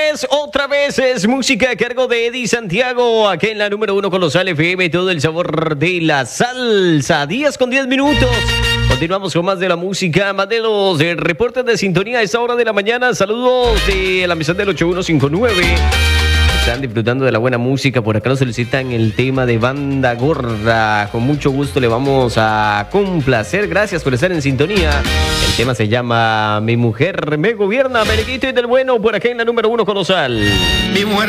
Otra vez es música a cargo de Eddie Santiago, aquí en la número 1 Colosal FM, todo el sabor de la salsa. 10:10. Continuamos con más de la música, más de los reportes de sintonía a esta hora de la mañana. Saludos de la misión del 8159. Están disfrutando de la buena música. Por acá nos solicitan el tema de Banda Gorda. Con mucho gusto le vamos a complacer. Gracias por estar en sintonía. El tema se llama Mi mujer me gobierna. Meneguito y del bueno por acá en la número 1 Colosal. Mi mujer